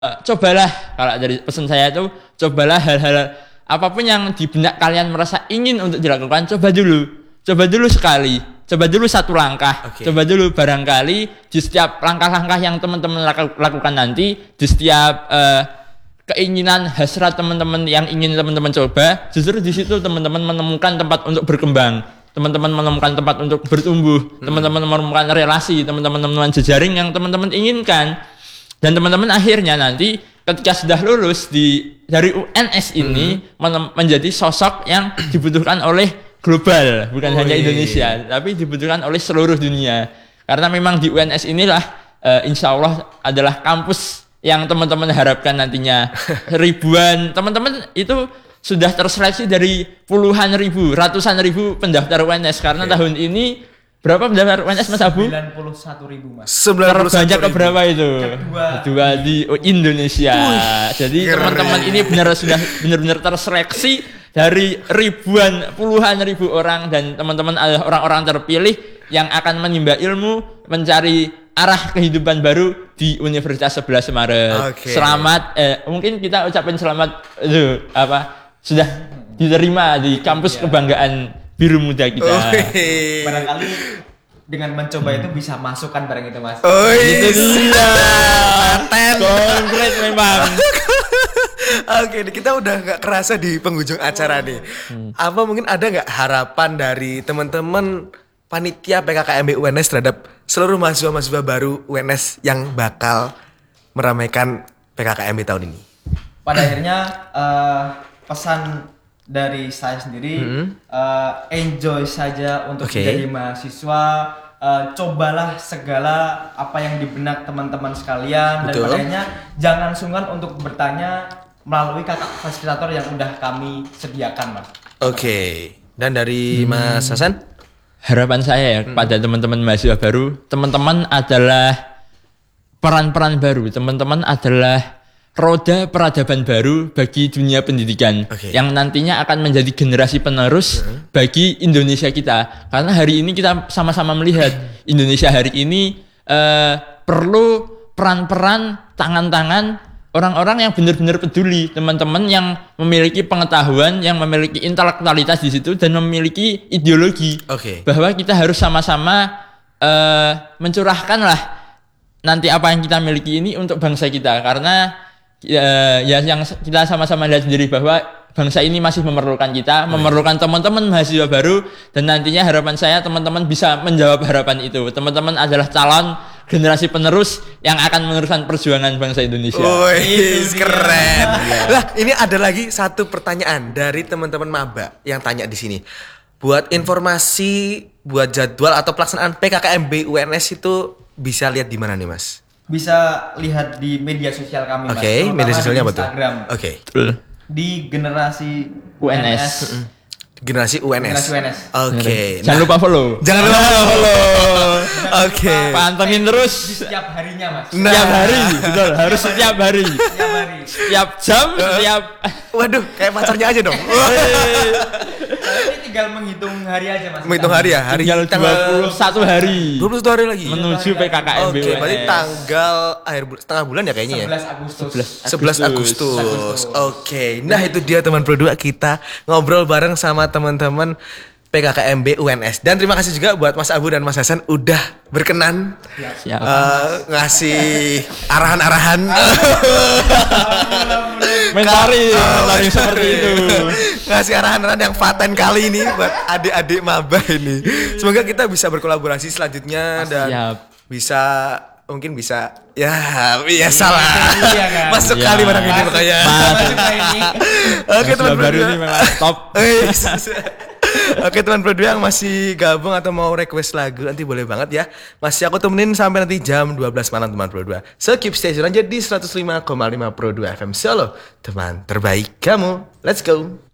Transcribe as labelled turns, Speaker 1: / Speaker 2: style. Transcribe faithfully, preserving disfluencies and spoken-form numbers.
Speaker 1: Uh, cobalah, kalau dari pesan saya itu, cobalah hal-hal apapun yang di benak kalian merasa ingin untuk dilakukan, coba dulu, coba dulu sekali, coba dulu satu langkah, okay. Coba dulu barangkali di setiap langkah-langkah yang teman-teman lakukan nanti, di setiap uh, keinginan hasrat teman-teman yang ingin teman-teman coba, justru di situ teman-teman menemukan tempat untuk berkembang, teman-teman menemukan tempat untuk bertumbuh, hmm. teman-teman menemukan relasi, teman-teman menemukan jejaring yang teman-teman inginkan. Dan teman-teman akhirnya nanti ketika sudah lulus di dari U N S ini mm-hmm. men- menjadi sosok yang dibutuhkan oleh global, bukan oh, hanya Indonesia, tapi dibutuhkan oleh seluruh dunia. Karena memang di U N S inilah uh, insya Allah adalah kampus yang teman-teman harapkan nantinya. Ribuan teman-teman itu sudah terseleksi dari puluhan ribu, ratusan ribu pendaftar U N S karena okay. Tahun ini berapa pendaftar U N S Mas Abu?
Speaker 2: sembilan puluh satu ribu Mas.
Speaker 1: Terbanyak ke berapa itu?
Speaker 2: Kedua.
Speaker 1: Kedua di Indonesia. Uish, jadi keren. Teman-teman ini benar sudah benar-benar terseleksi dari ribuan, puluhan ribu orang dan teman-teman adalah orang-orang terpilih yang akan menimba ilmu, mencari arah kehidupan baru di Universitas sebelas Maret. Okay. Selamat eh, mungkin kita ucapin selamat itu apa? Sudah diterima di kampus yeah. Kebanggaan biru muda kita. Oh,
Speaker 2: barangkali dengan mencoba itu bisa masukkan barang itu Mas.
Speaker 3: Oh
Speaker 1: itu dia. Konkret memang.
Speaker 3: Oke, kita udah nggak kerasa di penghujung acara nih. Hmm. Apa mungkin ada nggak harapan dari teman-teman panitia P K K M B U N S terhadap seluruh mahasiswa-mahasiswa baru U N S yang bakal meramaikan P K K M B tahun ini?
Speaker 2: Pada akhirnya uh, pesan dari saya sendiri, hmm. uh, enjoy saja untuk okay. Menjadi mahasiswa, uh, cobalah segala apa yang di benak teman-teman sekalian. Betul. Dan makanya jangan sungkan untuk bertanya melalui kakak fasilitator yang udah kami sediakan Mas.
Speaker 3: Oke, okay. Dan dari hmm. Mas Hasan?
Speaker 1: Harapan saya ya hmm. pada teman-teman mahasiswa baru, teman-teman adalah peran-peran baru, teman-teman adalah roda peradaban baru bagi dunia pendidikan okay. Yang nantinya akan menjadi generasi penerus uh-huh. bagi Indonesia kita. Karena hari ini kita sama-sama melihat Indonesia hari ini uh, perlu peran-peran, tangan-tangan orang-orang yang benar-benar peduli, teman-teman yang memiliki pengetahuan, yang memiliki intelektualitas di situ dan memiliki ideologi
Speaker 3: okay.
Speaker 1: bahwa kita harus sama-sama uh, mencurahkanlah nanti apa yang kita miliki ini untuk bangsa kita. Karena Ya, ya yang kita sama-sama lihat sendiri bahwa bangsa ini masih memerlukan kita, oh, memerlukan ya. Teman-teman mahasiswa baru dan nantinya harapan saya teman-teman bisa menjawab harapan itu. Teman-teman adalah calon generasi penerus yang akan meneruskan perjuangan bangsa Indonesia.
Speaker 3: Wih, keren. Ya. Lah, ini ada lagi satu pertanyaan dari teman-teman maba yang tanya di sini. Buat informasi, buat jadwal atau pelaksanaan P K K M B U N S itu bisa lihat di mana nih, Mas?
Speaker 2: Bisa lihat di media sosial kami Mas.
Speaker 3: Oke, okay, media sosialnya apa tuh?
Speaker 2: Instagram.
Speaker 3: Oke.
Speaker 2: Okay. Di generasi
Speaker 1: U N S.
Speaker 3: Generasi U N S.
Speaker 2: Generasi U N S.
Speaker 3: Oke. Okay.
Speaker 1: Jangan lupa follow.
Speaker 3: Jangan lupa follow. Oke.
Speaker 1: Pantengin terus
Speaker 2: di setiap harinya Mas.
Speaker 3: Nah.
Speaker 1: Setiap hari, betul. Harus setiap hari.
Speaker 2: Setiap hari.
Speaker 1: Setiap jam, setiap.
Speaker 3: Waduh, kayak pacarnya aja dong.
Speaker 2: Ini tinggal menghitung hari aja Mas.
Speaker 3: Menghitung hari ya? Hari
Speaker 1: tinggal dua puluh satu hari.
Speaker 3: dua puluh satu hari lagi.
Speaker 1: Menuju P K K M B U N S.
Speaker 3: Oke, berarti tanggal akhir bulan, setengah bulan ya kayaknya ya?
Speaker 2: sebelas Agustus.
Speaker 3: sebelas Agustus. Oke. Nah, itu dia teman Pro dua kita ngobrol bareng sama teman-teman P K K M B U N S. Dan terima kasih juga buat Mas Abu dan Mas Hasan udah berkenan
Speaker 1: Siap.
Speaker 3: Uh, ngasih arahan-arahan.
Speaker 1: Mentari, mentari seperti itu.
Speaker 3: Ngasih arahan-arahan yang paten kali ini buat adik-adik maba ini. Semoga kita bisa berkolaborasi selanjutnya dan Siap. bisa mungkin bisa ya biasa lah iya, kan? Masuk ya. Kali barang ini makanya oke teman Pro dua
Speaker 1: top
Speaker 3: oke teman Pro dua yang masih gabung atau mau request lagu nanti boleh banget ya, masih aku temenin sampai nanti jam dua belas malam teman Pro dua. So keep stay tune aja di seratus lima koma lima Pro dua F M Solo, teman terbaik kamu. Let's go.